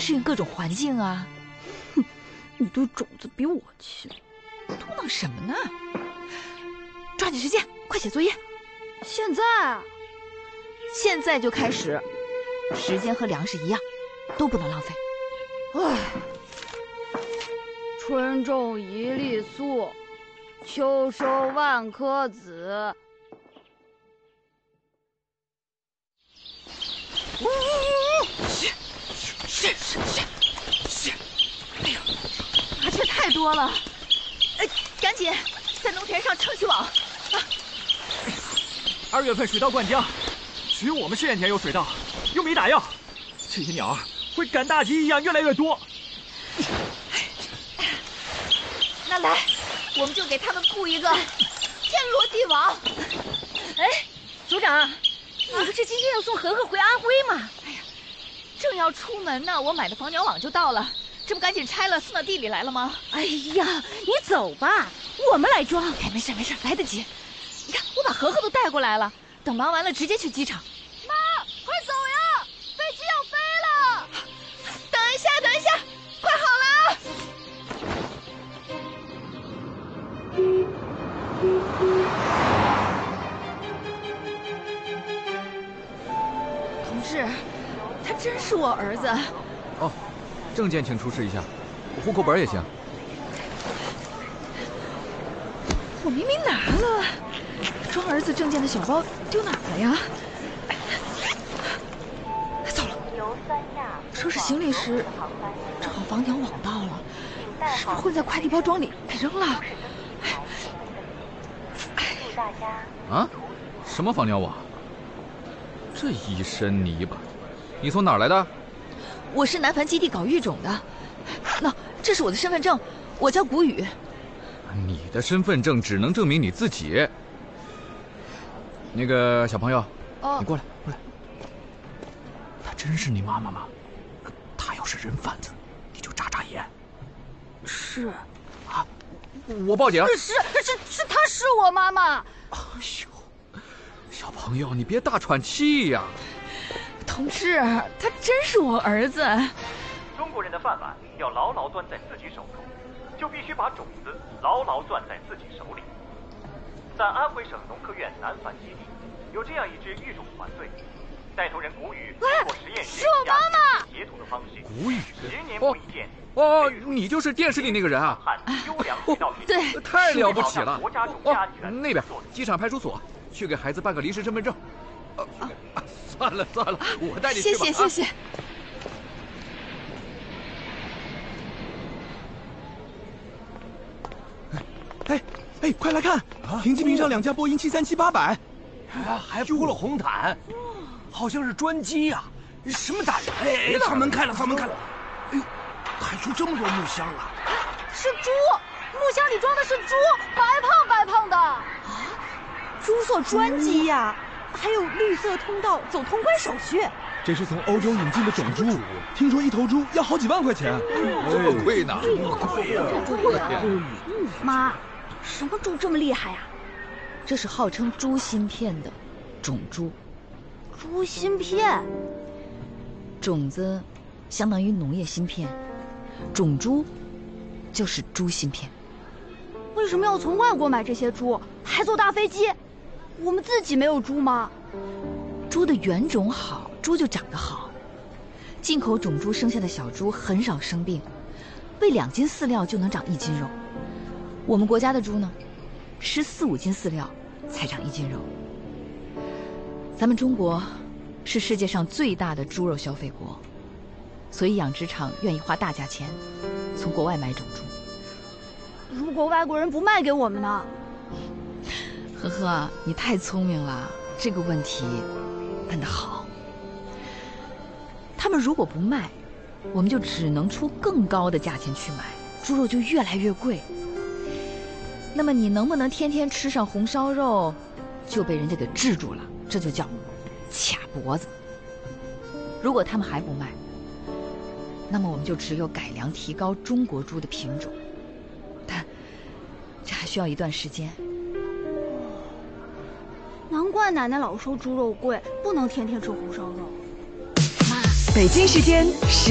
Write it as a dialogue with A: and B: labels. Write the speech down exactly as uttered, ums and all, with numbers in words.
A: 适应各种环境啊。
B: 哼，你对种子比我亲。
A: 嘟囔什么呢？抓紧时间，快写作业。
B: 现在啊？
A: 现在就开始，时间和粮食一样，都不能浪费。
B: 唉，春种一粒粟，秋收万颗子。
A: 呜呜呜！嘘嘘嘘嘘嘘！哎呦，麻雀太多了，哎，赶紧在农田上撑起网啊！
C: 二月份水稻灌浆，只有我们试验田有水稻，又没打药，这些鸟儿会赶大集一样越来越多。
A: 那来，我们就给他们布一个天罗地网。
D: 哎，组长，你不是今天要送禾禾回安徽吗？
A: 哎呀，正要出门呢，我买的防鸟网就到了，这不赶紧拆了送到地里来了吗？
D: 哎呀，你走吧，我们来装。
A: 哎，没事没事，来得及。你看，我把禾禾都带过来了，等忙完了直接去机场。
B: 妈，快走呀，飞机要飞了！
A: 等一下，等一下，快好了。同志，他真是我儿子。
E: 哦，证件请出示一下，户口本也行。
A: 我明明拿了，装儿子证件的小包丢哪儿了呀？糟了，收拾行李时正好防鸟网到了，是不是混在快递包装里给扔了？
E: 啊？什么防鸟网？这一身泥巴，你从哪儿来的？
A: 我是南繁基地搞育种的。那这是我的身份证，我叫谷雨。
E: 你的身份证只能证明你自己。那个小朋友，
A: 哦，
E: 你过来，过来。她真是你妈妈吗？她要是人贩子，你就眨眨眼。
B: 是
E: 啊，我报警。
B: 是是是，她是我妈妈。
E: 哎呦，小朋友，你别大喘气呀。
A: 同志，他真是我儿子。
C: 中国人的饭碗要牢牢攥在自己手中，就必须把种子牢牢攥在自己手里。在安徽省农科院南繁基地，有这样一支育种团队，带头人谷雨通过实验室
B: 是我妈妈
C: 协同的方式，
E: 谷雨，
C: 十年不一见。
E: 哦，你就是电视里那个人啊！
C: 哦，
A: 对，
E: 太了不起了！
C: 哦，
E: 那边机场派出所，去给孩子办个临时身份证。呃啊，算了算了，我带你去吧。
A: 谢谢谢谢。
F: 哎哎，快来看！停机坪上两架波音七三七八百，
G: 啊，还铺了红毯，好像是专机呀！什么大人？哎，舱门开了，舱门开了！哎呦，抬出这么多木箱啊！
B: 是猪，木箱里装的是猪，白胖白胖的。啊，
D: 猪座专机呀，还有绿色通道，走通关手续。
F: 这是从欧洲引进的种猪，听说一头猪要好几万块钱。
E: 这么贵呢？
G: 这么贵呀！
D: 妈，什么猪这么厉害呀？
A: 这是号称猪芯片的种猪。
B: 猪芯片，
A: 种子相当于农业芯片，种猪就是猪芯片。
B: 为什么要从外国买这些猪，还坐大飞机？我们自己没有猪吗？
A: 猪的原种好，猪就长得好。进口种猪生下的小猪很少生病，喂两斤饲料就能长一斤肉。我们国家的猪呢，吃四五斤饲料才长一斤肉。咱们中国是世界上最大的猪肉消费国，所以养殖场愿意花大价钱从国外买种猪。
B: 如果外国人不卖给我们呢？
A: 呵呵，你太聪明了，这个问题问得好。他们如果不卖，我们就只能出更高的价钱去买，猪肉就越来越贵。那么你能不能天天吃上红烧肉，就被人家给制住了，这就叫卡脖子。如果他们还不卖，那么我们就只有改良提高中国猪的品种，但这还需要一段时间。
B: 难怪奶奶老说猪肉贵，不能天天吃红烧肉。
H: 北京时间十。